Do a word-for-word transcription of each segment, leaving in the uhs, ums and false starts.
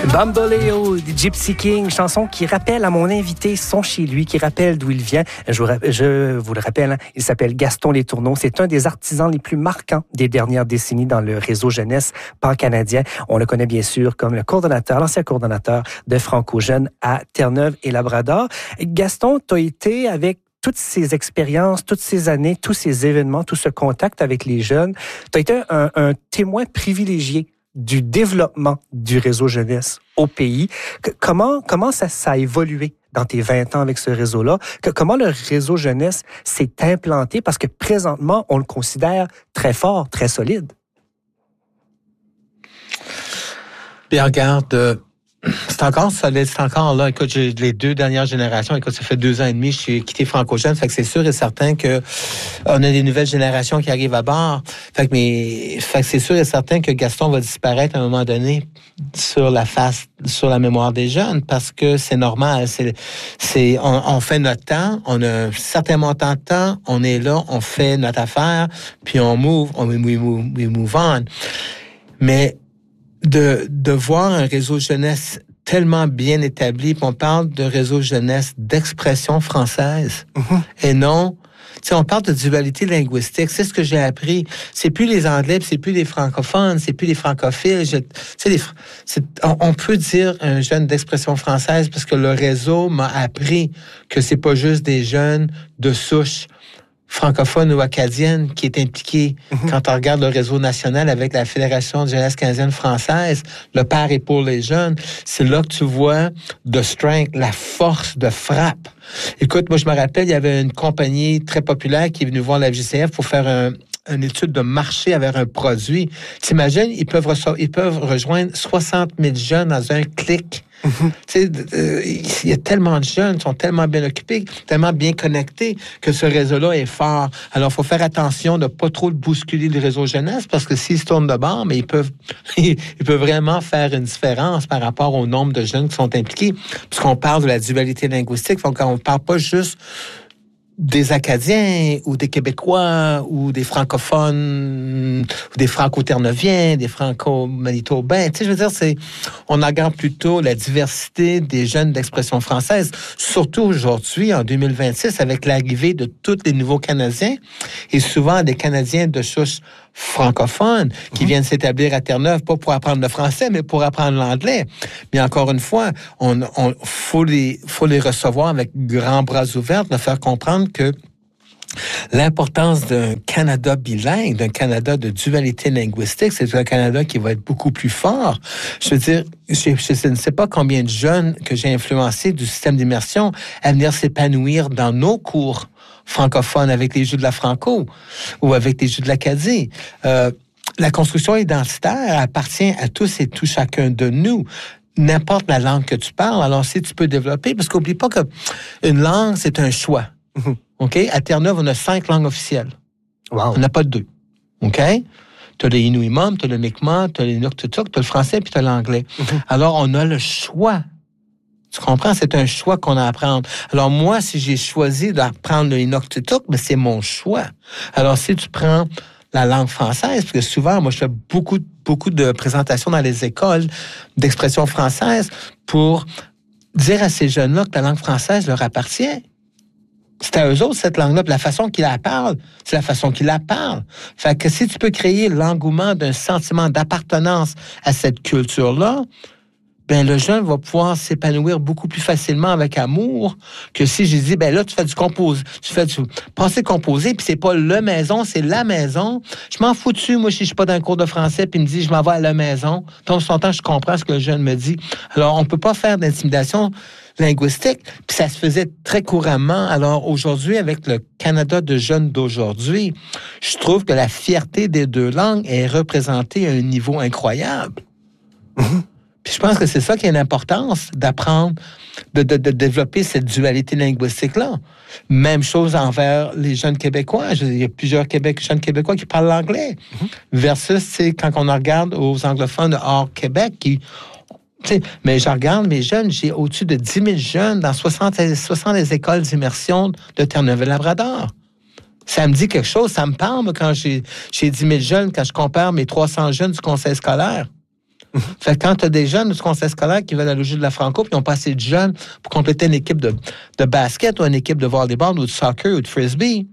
Bamboleo de Gypsy King, chanson qui rappelle à mon invité son chez lui, qui rappelle d'où il vient. Je vous, je vous le rappelle, hein, il s'appelle Gaston Letourneau. C'est un des artisans les plus marquants des dernières décennies dans le réseau jeunesse pan-canadien. On le connaît bien sûr comme le coordonnateur, l'ancien coordonnateur de Franco Jeune à Terre-Neuve et Labrador. Gaston, tu as été avec toutes ces expériences, toutes ces années, tous ces événements, tout ce contact avec les jeunes. Tu as été un, un témoin privilégié du développement du réseau jeunesse au pays. Que, comment comment ça, ça a évolué dans tes vingt ans avec ce réseau-là? Que, comment le réseau jeunesse s'est implanté? Parce que présentement, on le considère très fort, très solide. Bien, regarde, euh, c'est encore solide, c'est encore là. Écoute, j'ai les deux dernières générations. Écoute, ça fait deux ans et demi que j'ai quitté Franco Jeune. Fait que c'est sûr et certain que on a des nouvelles générations qui arrivent à bord. Fait que, mais, fait que c'est sûr et certain que Gaston va disparaître à un moment donné sur la face, sur la mémoire des jeunes, parce que c'est normal. C'est, c'est, on, on fait notre temps, on a un certain montant de temps, on est là, on fait notre affaire, puis on move, on we move, we move on. Mais de, de voir un réseau jeunesse tellement bien établi, puis on parle de réseau jeunesse d'expression française, mm-hmm. et non, tu sais, on parle de dualité linguistique, c'est ce que j'ai appris. C'est plus les Anglais, puis c'est plus les francophones, c'est plus les francophiles. Je, tu sais, les, c'est, on, on peut dire un jeune d'expression française parce que le réseau m'a appris que c'est pas juste des jeunes de souche francophone ou acadienne qui est impliquée. Mm-hmm. Quand on regarde le réseau national avec la Fédération de jeunesse canadienne française, le Père est pour les jeunes, c'est là que tu vois the strength, la force de frappe. Écoute, moi je me rappelle, il y avait une compagnie très populaire qui est venue voir la F J C F pour faire un, une étude de marché avec un produit. T'imagines, ils peuvent, reço- ils peuvent rejoindre soixante mille jeunes dans un clic. Mm-hmm. Tu sais, euh, il y a tellement de jeunes, ils sont tellement bien occupés, tellement bien connectés que ce réseau-là est fort. Alors, il faut faire attention de ne pas trop bousculer le réseau jeunesse parce que s'ils se tournent de bord, mais ils peuvent, ils peuvent vraiment faire une différence par rapport au nombre de jeunes qui sont impliqués. Puisqu'on parle de la dualité linguistique, donc on ne parle pas juste des Acadiens ou des Québécois ou des francophones ou des franco-terneviens, des franco-manitobains. Tu sais, je veux dire, c'est, on regarde plutôt la diversité des jeunes d'expression française, surtout aujourd'hui, en deux mille vingt-six, avec l'arrivée de tous les nouveaux Canadiens et souvent des Canadiens de souche francophones qui mmh. viennent s'établir à Terre-Neuve, pas pour apprendre le français, mais pour apprendre l'anglais. Mais encore une fois, on, on faut les, faut les recevoir avec grands bras ouverts, leur faire comprendre que l'importance d'un Canada bilingue, d'un Canada de dualité linguistique, c'est un Canada qui va être beaucoup plus fort. Je veux dire, je, je ne sais pas combien de jeunes que j'ai influencés du système d'immersion à venir s'épanouir dans nos cours francophones avec les Jeux de la Franco ou avec les Jeux de l'Acadie. Euh, la construction identitaire appartient à tous et tout chacun de nous. N'importe la langue que tu parles, alors si tu peux développer, parce qu'oublie pas qu'une langue, c'est un choix. Mm-hmm. OK? À Terre-Neuve, on a cinq langues officielles. Wow. On n'a pas deux. OK? Tu as le Inuit-Mum, tu as le Mi'kmaq, tu as l'Inuktitut, tu as le français, puis tu as l'anglais. Mm-hmm. Alors, on a le choix. Tu comprends? C'est un choix qu'on a à prendre. Alors, moi, si j'ai choisi d'apprendre le Inuktitut, ben, c'est mon choix. Alors, si tu prends la langue française, parce que souvent, moi, je fais beaucoup, beaucoup de présentations dans les écoles d'expression française pour dire à ces jeunes-là que la langue française leur appartient. C'est à eux autres, cette langue-là. Puis la façon qu'ils la parlent, c'est la façon qu'ils la parlent. Fait que si tu peux créer l'engouement d'un sentiment d'appartenance à cette culture-là, ben le jeune va pouvoir s'épanouir beaucoup plus facilement avec amour que si j'ai dit, ben là, tu fais du compose, tu fais du pensée composé, puis c'est pas le maison, c'est la maison. Je m'en fous dessus, moi, si je suis pas dans un cours de français, puis il me dit, je m'en vais à la maison. Donc, son temps, je comprends ce que le jeune me dit. Alors, on peut pas faire d'intimidation linguistique, puis ça se faisait très couramment. Alors, aujourd'hui, avec le Canada de jeunes d'aujourd'hui, je trouve que la fierté des deux langues est représentée à un niveau incroyable. Mm-hmm. Puis je pense que c'est ça qui a une importance d'apprendre, de, de, de développer cette dualité linguistique-là. Même chose envers les jeunes Québécois. Je, il y a plusieurs Québec, jeunes Québécois qui parlent l'anglais. Mm-hmm. Versus, c'est quand on regarde aux anglophones hors Québec, qui, mais je regarde mes jeunes, j'ai au-dessus de dix mille jeunes dans soixante, soixante des écoles d'immersion de Terre-Neuve-Labrador. Ça me dit quelque chose, ça me parle, moi, quand j'ai, j'ai dix mille jeunes, quand je compare mes trois cents jeunes du conseil scolaire. Mm-hmm. Fait que quand tu as des jeunes du conseil scolaire qui veulent aller au jeu de la Franco, puis ils n'ont pas assez de jeunes pour compléter une équipe de, de basket ou une équipe de volleyball ou de soccer ou de frisbee,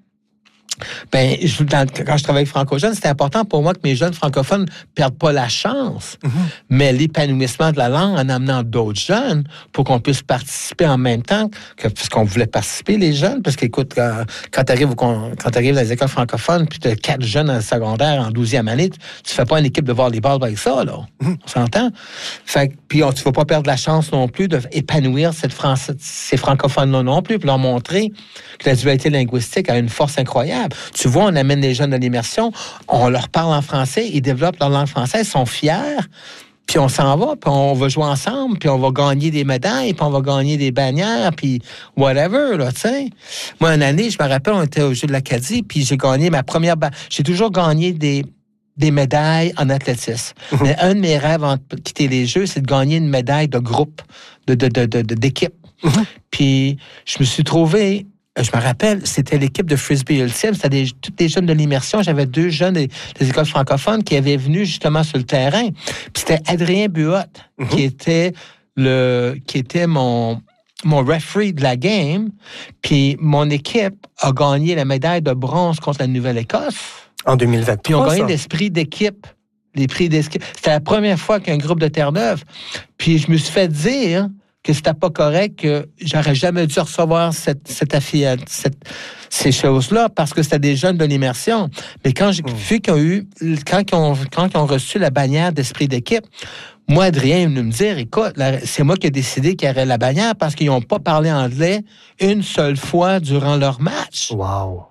ben, je, dans, quand je travaillais avec Franco Jeunes, c'était important pour moi que mes jeunes francophones ne perdent pas la chance, mm-hmm. mais l'épanouissement de la langue en amenant d'autres jeunes pour qu'on puisse participer en même temps, que, puisqu'on voulait participer, les jeunes, parce qu'écoute, quand, quand tu arrives dans les écoles francophones, puis tu as quatre jeunes en secondaire en douzième année, tu ne fais pas une équipe de volleyball avec ça, là. Mm-hmm. On s'entend? Fait que, puis on, tu ne vas pas perdre la chance non plus d'épanouir cette France, ces francophones-là non plus, puis leur montrer que la dualité linguistique a une force incroyable. Tu vois, on amène les jeunes de l'immersion, on leur parle en français, ils développent leur langue française, ils sont fiers, puis on s'en va, puis on va jouer ensemble, puis on va gagner des médailles, puis on va gagner des bannières, puis whatever, là, tu sais. Moi, une année, je me rappelle, on était au Jeu de l'Acadie, puis j'ai gagné ma première... Ba... J'ai toujours gagné des... des médailles en athlétisme. Mm-hmm. Mais un de mes rêves avant de quitter les Jeux, c'est de gagner une médaille de groupe, de, de, de, de, de, d'équipe. Mm-hmm. Puis je me suis trouvé... Je me rappelle, c'était l'équipe de Frisbee Ultime, c'était des, tous des jeunes de l'immersion. J'avais deux jeunes des, des écoles francophones qui avaient venu justement sur le terrain. Puis c'était Adrien Buot, mm-hmm. qui était le qui était mon, mon referee de la game. Puis mon équipe a gagné la médaille de bronze contre la Nouvelle-Écosse. En deux mille vingt-trois, puis on a gagné ça. l'esprit d'équipe. Les prix d'équipe. C'était la première fois qu'un groupe de Terre-Neuve. Puis je me suis fait dire... que c'était pas correct, que j'aurais jamais dû recevoir cette, cette affiliation, cette, ces choses-là, parce que c'était des jeunes de l'immersion. Mais quand j'ai vu qu'ils ont eu, quand ils ont, quand ils ont reçu la bannière d'esprit d'équipe, moi, Adrien est venu me dire, écoute, là, c'est moi qui ai décidé qu'il y aurait la bannière parce qu'ils n'ont pas parlé anglais une seule fois durant leur match. Wow!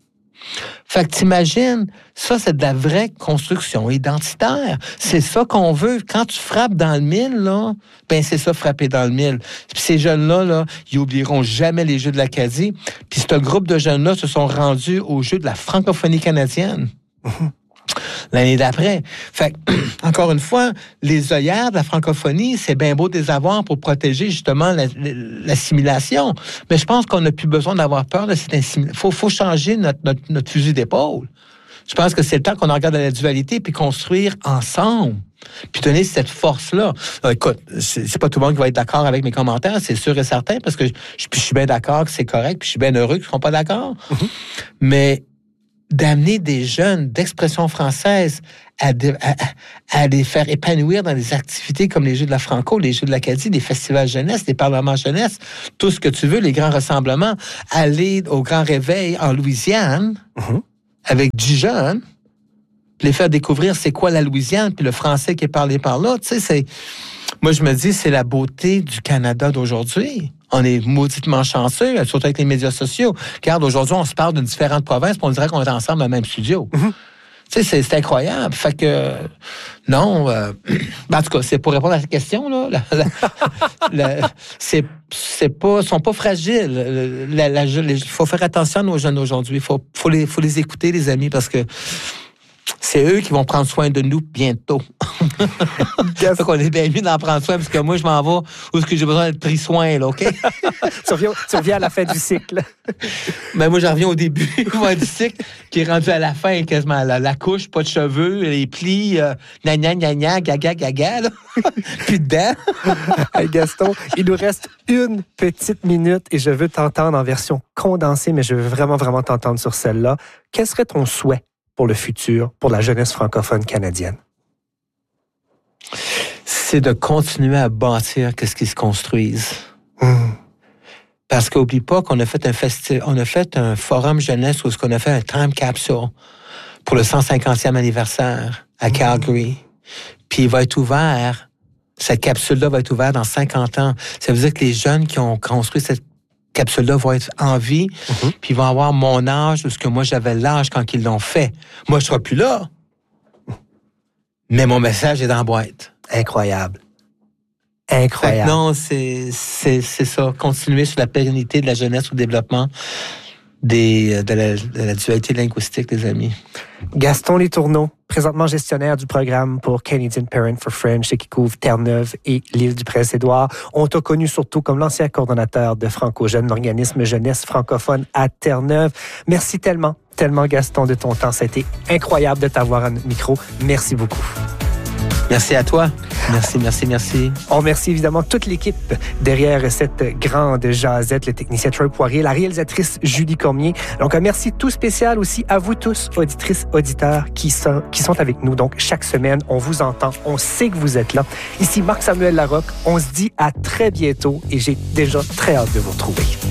Fait que t'imagines, ça, c'est de la vraie construction identitaire. C'est ça qu'on veut. Quand tu frappes dans le mille, là, ben c'est ça, frapper dans le mille. Puis ces jeunes-là, là, ils oublieront jamais les Jeux de l'Acadie. Puis ce groupe de jeunes-là se sont rendus aux Jeux de la francophonie canadienne. Mm-hmm. L'année d'après. Fait que, encore une fois, les œillères de la francophonie, c'est bien beau de les avoir pour protéger justement la, l'assimilation. Mais je pense qu'on n'a plus besoin d'avoir peur de cette assimilation. Il faut, faut changer notre, notre, notre fusil d'épaule. Je pense que c'est le temps qu'on regarde la dualité puis construire ensemble. Puis donner cette force-là. Alors, écoute, c'est, c'est pas tout le monde qui va être d'accord avec mes commentaires, c'est sûr et certain, parce que je, je suis bien d'accord que c'est correct, puis je suis bien heureux qu'ils ne seront pas d'accord. Mm-hmm. Mais d'amener des jeunes d'expression française à, de, à, à les faire épanouir dans des activités comme les Jeux de la Franco, les Jeux de l'Acadie, les festivals jeunesse, les parlements jeunesse, tout ce que tu veux, les grands rassemblements, aller au Grand Réveil en Louisiane mm-hmm. avec du jeune, les faire découvrir c'est quoi la Louisiane, puis le français qui est parlé par là. Tu sais, c'est... Moi, je me dis, c'est la beauté du Canada d'aujourd'hui. On est mauditement chanceux, surtout avec les médias sociaux. Regarde, aujourd'hui, on se parle d'une différente province, puis on dirait qu'on est ensemble dans le même studio. Mm-hmm. Tu sais, c'est, c'est incroyable. Fait que, non, euh, en tout cas, c'est pour répondre à cette question, là. La, la, la, c'est, c'est pas, ils sont pas fragiles. Il faut faire attention à nos jeunes aujourd'hui. Il faut, faut, les, faut les écouter, les amis, parce que c'est eux qui vont prendre soin de nous bientôt. Yes. Fait qu'on est bien mieux d'en prendre soin, parce que moi, je m'en vais où est-ce que j'ai besoin d'être pris soin, là, OK? tu, reviens, tu reviens à la fin du cycle. Ben, moi, j'en reviens au début du cycle, qui est rendu à la fin, quasiment. La, la couche, pas de cheveux, les plis, euh, gna gna gna gna, gaga gaga, là. Puis dedans. Hey, Gaston, il nous reste une petite minute et je veux t'entendre en version condensée, mais je veux vraiment, vraiment t'entendre sur celle-là. Quel serait ton souhait pour le futur, pour la jeunesse francophone canadienne? C'est de continuer à bâtir qu'est-ce qui se construise. Mmh. Parce qu'oublie pas qu'on a fait un festi- on a fait un forum jeunesse où on a fait un time capsule pour le cent cinquantième anniversaire à Calgary. Mmh. Puis il va être ouvert, cette capsule-là va être ouverte dans cinquante ans. Ça veut dire que les jeunes qui ont construit cette capsule-là vont être en vie, mm-hmm. puis ils vont avoir mon âge, ou ce que moi j'avais l'âge quand ils l'ont fait. Moi, je ne serai plus là. Mais mon message est dans la boîte. Incroyable. Incroyable. Non, c'est, c'est, c'est ça. Continuer sur la pérennité de la jeunesse au développement des, de, la, de la dualité linguistique, les amis. Gaston Letourneau, présentement gestionnaire du programme pour Canadian Parent for French et qui couvre Terre-Neuve et l'île du Prince-Édouard. On t'a connu surtout comme l'ancien coordonnateur de Franco Jeunes, l'organisme jeunesse francophone à Terre-Neuve. Merci tellement, tellement Gaston de ton temps. Ça a été incroyable de t'avoir à notre micro. Merci beaucoup. Merci à toi. Merci, merci, merci. On remercie évidemment toute l'équipe derrière cette grande jasette, le technicien Troy Poirier, la réalisatrice Julie Cormier. Donc, un merci tout spécial aussi à vous tous, auditrices, auditeurs, qui sont, qui sont avec nous. Donc, chaque semaine, on vous entend, on sait que vous êtes là. Ici Marc-Samuel Larocque, on se dit à très bientôt et j'ai déjà très hâte de vous retrouver.